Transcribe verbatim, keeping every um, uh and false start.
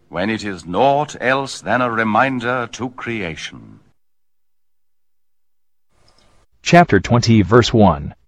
when it is naught else than a reminder to creation. Chapter twenty, verse one.